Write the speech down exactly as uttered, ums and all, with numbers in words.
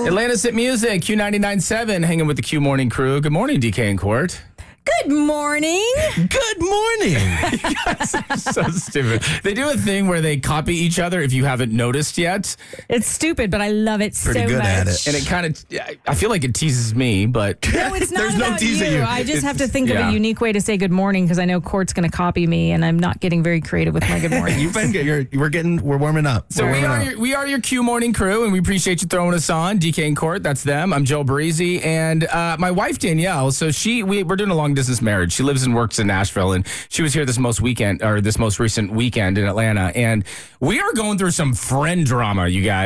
Hello. Atlanta's Hit Music, Q ninety-nine point seven, hanging with the Q Morning Crew. Good morning, D K and Court. Good morning. Good morning. You guys are so stupid. They do a thing where they copy each other if you haven't noticed yet. It's stupid, but I love it Pretty so good much. at it. And it kind of, I feel like it teases me, but No, it's not there's no about teasing you. you. I just It's- have to think of yeah. a unique way to say good morning because I know Court's going to copy me, and I'm not getting very creative with my good morning. You've been good. You're, we're getting, we're warming up. So we're we warming are, up. your, we are your Q Morning Crew, and we appreciate you throwing us on. D K and Court, that's them. I'm Joe Breezy, and uh, my wife Danielle. So she, we, we're doing a long distance marriage. She lives and works in Nashville, and she was here this most weekend or this most recent weekend in Atlanta, and we are going through some friend drama, you guys.